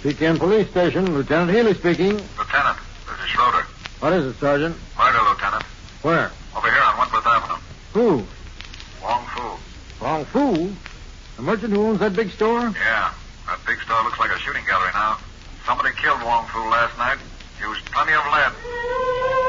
Pekin Police Station. Lieutenant Healy speaking. Lieutenant, this is Schroeder. What is it, Sergeant? Murder, Lieutenant. Where? Over here on Wentworth Avenue. Who? Wong Fu. Wong Fu? The merchant who owns that big store? Yeah. That big store looks like a shooting gallery now. Somebody killed Wong Fu last night. Used plenty of lead.